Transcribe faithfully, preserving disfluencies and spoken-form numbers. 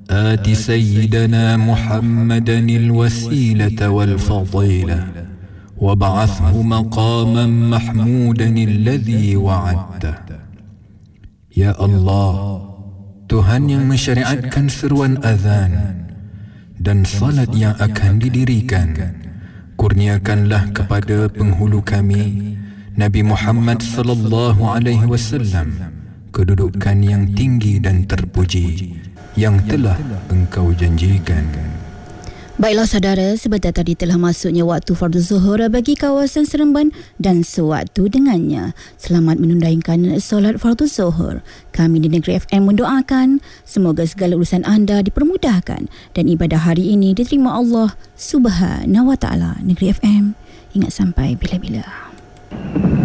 آت سيدنا محمدا الوسيلة والفضيلة وابعثه مقاما محمودا الذي وعدته. Ya Allah, Tuhan yang mensyariatkan seruan azan dan salat yang akan didirikan, kurniakanlah kepada penghulu kami Nabi Muhammad sallallahu alaihi wasallam kedudukan yang tinggi dan terpuji yang telah engkau janjikan. Baiklah saudara, sebentar tadi telah masuknya waktu fardu zuhur bagi kawasan Seremban dan sewaktu dengannya. Selamat menunaikan solat fardu zuhur. Kami di Negeri F M mendoakan semoga segala urusan anda dipermudahkan dan ibadah hari ini diterima Allah Subhanahu wa taala. Negeri F M, ingat sampai bila-bila.